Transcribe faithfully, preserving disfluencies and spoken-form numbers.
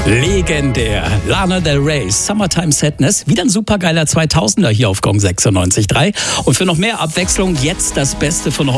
Legendär. Lana Del Rey, Summertime Sadness. Wieder ein supergeiler zweitausender hier auf Gong sechsundneunzig Komma drei. Und für noch mehr Abwechslung jetzt das Beste von heute.